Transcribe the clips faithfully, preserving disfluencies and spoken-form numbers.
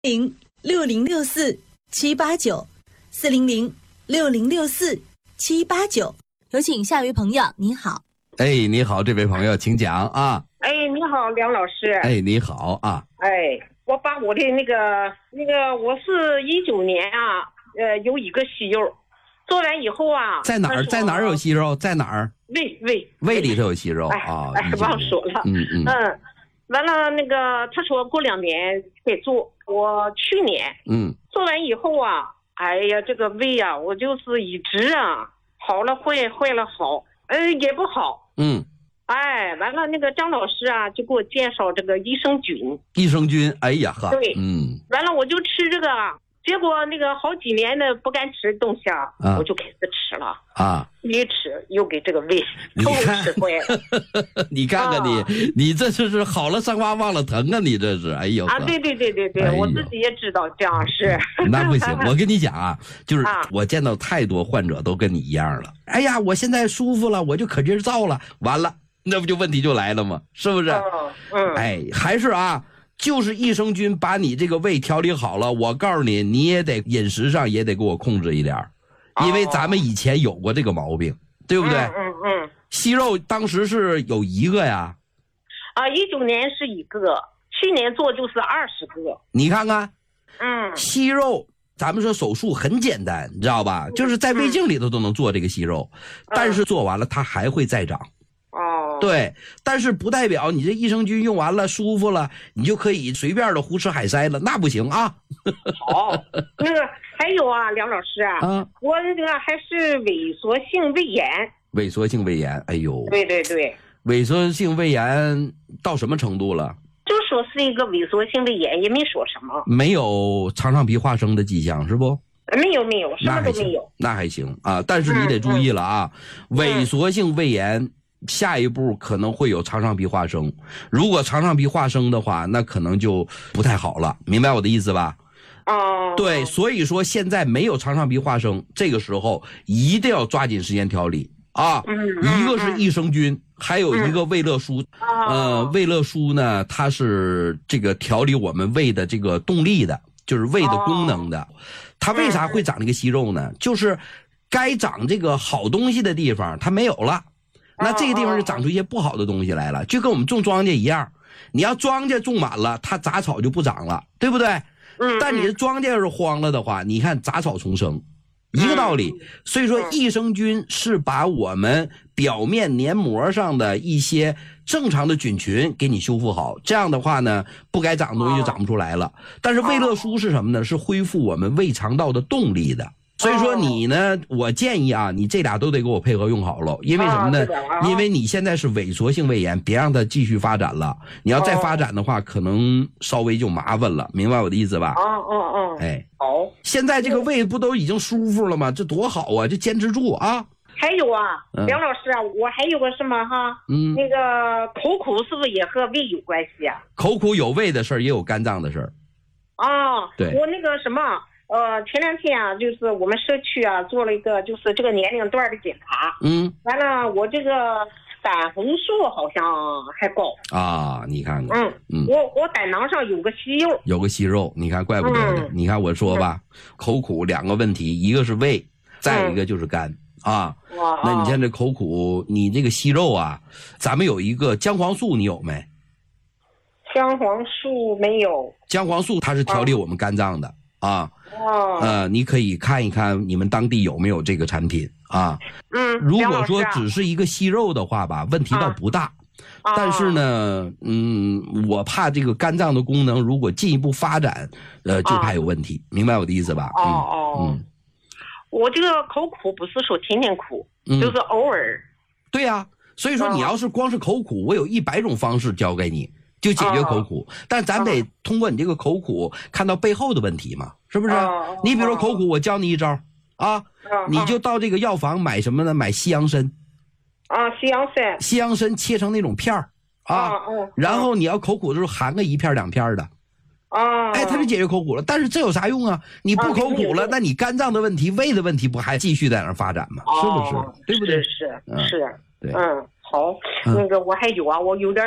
零六零六四七八九四零零六零六四七八九，有请下一位朋友。你好。 哎，你好，这位朋友，请讲啊。 哎，你好，梁老师。 哎，你好啊。 哎，我把我的那个那个，我是一九年啊，呃，有一个息肉，做完以后啊， 在哪儿？在哪儿有息肉？在哪儿？ 胃胃胃里头有息肉啊。 哎，哎忘说了。 嗯嗯嗯，完了那个，他说过两年再做，我去年嗯做完以后啊，哎呀，这个胃啊，我就是一直啊，好了坏，坏了好，呃，也不好。 嗯。 哎，完了，那个张老师啊，就给我介绍这个益生菌。 益生菌，哎呀呵， 对， 嗯， 完了我就吃这个，结果那个好几年的不敢吃的东西啊， 啊我就开始吃了啊， 一吃又给这个胃都吃坏了。 你看看你， 啊、 你这就是好了伤疤忘了疼啊！你这是，哎呦啊，对对对对对，哎、我自己也知道这样是。 那不行，我跟你讲啊，就是我见到太多患者都跟你一样了。哎呀，我现在舒服了，我就可劲儿造了，完了。那不就问题就来了吗？是不是？ 嗯嗯、 哎，还是啊，就是益生菌把你这个胃调理好了。我告诉你，你也得饮食上也得给我控制一点，因为咱们以前有过这个毛病，对不对？ 嗯嗯嗯。 息肉当时是有一个呀。 啊，一九年是一个，去年做就是二十个。 你看看， 嗯， 息肉。咱们说手术很简单，你知道吧？就是在胃镜里头都能做这个息肉， 嗯、 但是做完了它还会再长。 哦， 对，但是不代表你这益生菌用完了舒服了，你就可以随便的胡吃海塞了，那不行啊。 好，那个还有啊，梁老师啊，啊我那个还是萎缩性胃炎。 萎缩性胃炎，哎呦， 对对对， 萎缩性胃炎到什么程度了？ 就说是一个萎缩性胃炎，也没说什么。 没有肠上皮化生的迹象是不？ 没有没有，什么都没有。 那还行啊，但是你得注意了啊，嗯嗯、萎缩性胃炎。下一步可能会有肠上皮化生，如果肠上皮化生的话，那可能就不太好了，明白我的意思吧？ 哦， 对，所以说现在没有肠上皮化生，这个时候一定要抓紧时间调理啊。 嗯， 一个是益生菌，还有一个胃乐舒。呃，胃乐舒呢，它是这个调理我们胃的这个动力的，就是胃的功能的。它为啥会长这个息肉呢？就是该长这个好东西的地方它没有了。那这个地方就长出一些不好的东西来了，就跟我们种庄稼一样，你要庄稼种满了，它杂草就不长了，对不对？ 嗯。 但你的庄稼要是荒了的话，你看杂草丛生，一个道理。所以说，益生菌是把我们表面黏膜上的一些正常的菌群给你修复好，这样的话呢，不该长的东西就长不出来了。但是胃乐舒是什么呢？是恢复我们胃肠道的动力的。所以说你呢，我建议啊，你这俩都得给我配合用好了，因为什么呢？因为你现在是萎缩性胃炎，别让它继续发展了。你要再发展的话，可能稍微就麻烦了，明白我的意思吧？ 哦哦哦， 哎， 好。 现在这个胃不都已经舒服了吗？这多好啊！就坚持住啊。 还有啊，梁老师啊，我还有个什么哈？嗯，那个口苦是不是也和胃有关系啊？ 口苦有胃的事儿，也有肝脏的事儿。 哦， 对， 我那个什么。呃，前两天啊，就是我们社区啊做了一个就是这个年龄段的检查， 嗯， 完了我这个胆红素好像还高啊，你看看， 嗯嗯，我我胆囊上有个息肉， 有个息肉，你看怪不得的，嗯、你看我说吧，嗯、口苦两个问题，一个是胃，再一个就是肝、嗯、啊，那你看这口苦，你这个息肉啊，咱们有一个姜黄素，你有没？ 姜黄素没有， 姜黄素它是调理我们肝脏的。啊啊， 哦， 呃，你可以看一看你们当地有没有这个产品啊。 嗯， 如果说只是一个息肉的话吧，问题倒不大。啊、但是呢，嗯，我怕这个肝脏的功能如果进一步发展，呃，就怕有问题，啊、明白我的意思吧？ 哦哦，嗯，我这个口苦不是说天天苦，嗯、就是偶尔。 对呀、啊，所以说你要是光是口苦，我有一百种方式教给你。就解决口苦，哦、但咱得通过你这个口苦看到背后的问题嘛，是不是？哦、你比如说口苦，我教你一招啊，哦、你就到这个药房买什么呢？买西洋参啊，西洋参， 西洋参切成那种片儿啊，哦、然后你要口苦的时候含个一片两片的， 啊， 哎，它就解决口苦了。但是这有啥用啊？你不口苦了，那你肝脏的问题、胃的问题不还继续在那儿发展吗？是不是？对不对？ 是是是， 对， 嗯。好，那个我还有啊，我有点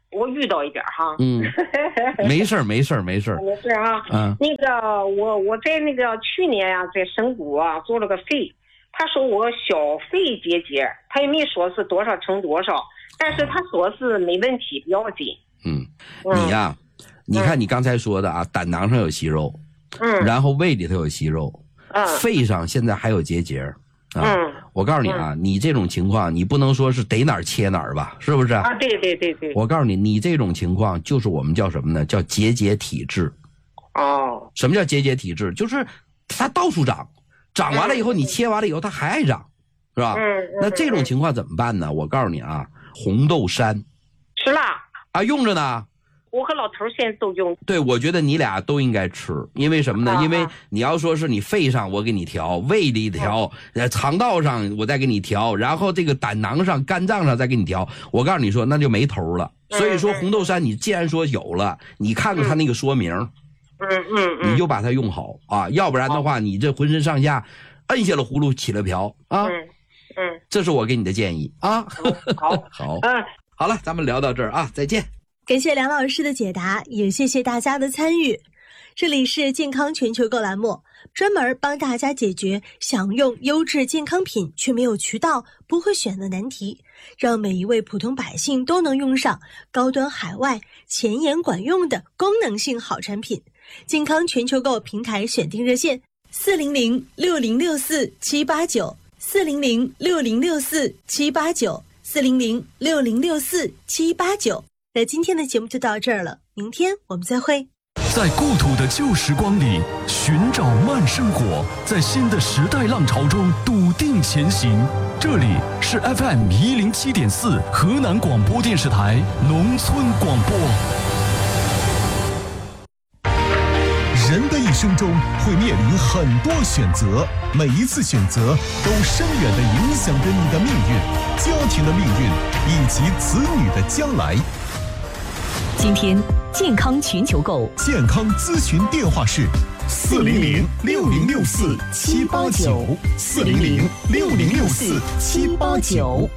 我遇到一点哈。 嗯，没事儿，没事儿，没事儿， 没事啊。嗯，那个我我在那个去年啊，在省谷啊做了个肺，他说我小肺结节，他也没说是多少乘多少，但是他说是没问题，不要紧。嗯， 你呀、啊，你看你刚才说的啊，胆囊上有息肉，嗯，然后胃里头有息肉，嗯，肺上现在还有结节。啊、嗯，我告诉你啊、嗯，你这种情况，你不能说是逮哪儿切哪儿吧，是不是？ 啊，对对对对。 我告诉你，你这种情况就是我们叫什么呢？叫结节体质。 哦。 什么叫结节体质？就是它到处长，长完了以后，你切完了以后，它还爱长，是吧？嗯。那这种情况怎么办呢？我告诉你啊，红豆杉。 吃了。 啊，用着呢。 我和老头现在都用。 对，我觉得你俩都应该吃，因为什么呢？啊、因为你要说是你肺上我给你调，胃里调，呃，肠道上我再给你调，然后这个胆囊上、肝脏上再给你调，我告诉你说那就没头了。所以说红豆杉，你既然说有了，你看看它那个说明， 嗯嗯嗯， 你就把它用好啊，要不然的话，你这浑身上下摁下了葫芦起了瓢啊。 嗯嗯， 这是我给你的建议啊。 好， 好，嗯，好了，咱们聊到这儿啊，再见。 感谢梁老师的解答，也谢谢大家的参与。这里是健康全球购栏目，专门帮大家解决想用优质健康品却没有渠道、不会选的难题，让每一位普通百姓都能用上高端海外、前沿管用的功能性好产品。健康全球购平台选定热线：四零零六零六四七八九，四零零六零六四七八九，四零零六零六四七八九。那今天的节目就到这儿了，明天我们再会。 在故土的旧时光里寻找慢生活，在新的时代浪潮中笃定前行。这里是 F M 一零七点四河南广播电视台农村广播。 人的一生中会面临很多选择，每一次选择都深远地影响着你的命运、家庭的命运以及子女的将来。 今天健康全球购健康咨询电话是四零零六零六四七八九，四零零六零六四七八九。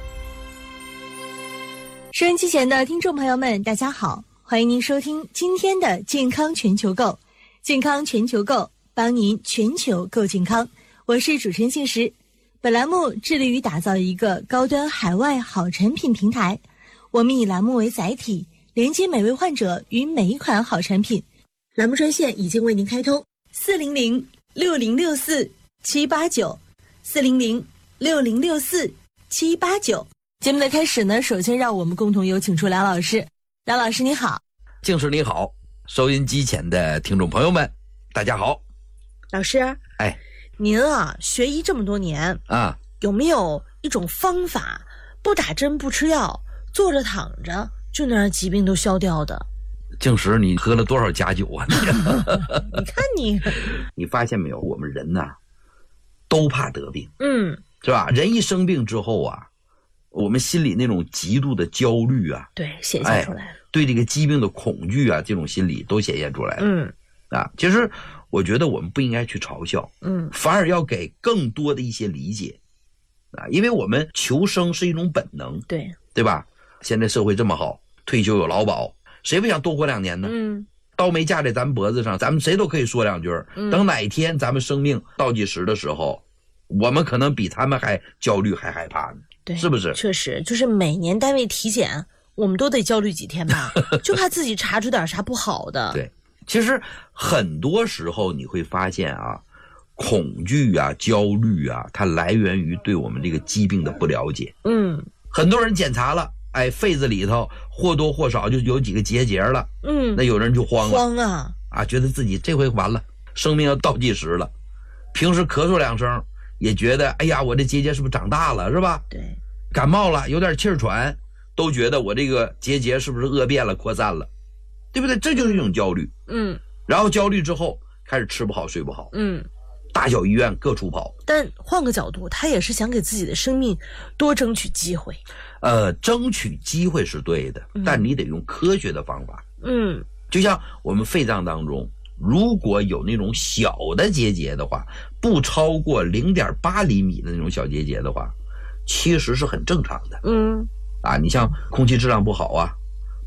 收音机前的听众朋友们，大家好，欢迎您收听今天的健康全球购。健康全球购，帮您全球购健康。我是主持人信实。本栏目致力于打造一个高端海外好产品平台，我们以栏目为载体，连接每位患者与每一款好产品。栏目专线已经为您开通：四零零六零六四七八九，四零零六零六四七八九。节目的开始呢，首先让我们共同有请出梁老师。梁老师你好。 静师你好，收音机前的听众朋友们，大家好。 老师， 哎， 您啊，学医这么多年啊， 有没有一种方法，不打针不吃药，坐着躺着就能让疾病都消掉的？ 静时，你喝了多少假酒啊？ 你看你， 你发现没有？我们人呐，都怕得病， 嗯， 是吧？人一生病之后啊，我们心里那种极度的焦虑啊， 对，显现出来了。 哎，对这个疾病的恐惧啊，这种心理都显现出来了。 嗯， 啊，其实我觉得我们不应该去嘲笑， 嗯， 反而要给更多的一些理解，啊，因为我们求生是一种本能， 对， 对吧？现在社会这么好，退休有劳保，谁不想多活两年呢？ 嗯， 刀没架在咱们脖子上，咱们谁都可以说两句。嗯，等哪一天咱们生命倒计时的时候，我们可能比他们还焦虑还害怕呢。 对， 是不是？ 确实，就是每年单位体检，我们都得焦虑几天吧，就怕自己查出点啥不好的。 对，其实很多时候你会发现啊，恐惧啊、焦虑啊，它来源于对我们这个疾病的不了解。 嗯， 很多人检查了，哎，肺子里头或多或少就有几个结节了。 嗯， 那有人就慌了， 慌啊啊，觉得自己这回完了，生命要倒计时了。平时咳嗽两声，也觉得哎呀，我这结节是不是长大了，是吧？ 对， 感冒了有点气儿喘，都觉得我这个结节是不是恶变了、扩散了，对不对？这就是一种焦虑。 嗯， 然后焦虑之后开始吃不好、睡不好。 嗯， 大小医院各处跑。 但换个角度，他也是想给自己的生命多争取机会。 呃，争取机会是对的，嗯，但你得用科学的方法。 嗯， 就像我们肺脏当中，如果有那种小的结节的话，不超过 零点八厘米的那种小结节的话，其实是很正常的。 嗯， 啊，你像空气质量不好啊，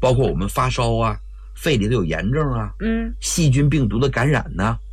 包括我们发烧啊，肺里头有炎症啊， 嗯， 细菌病毒的感染呢、啊。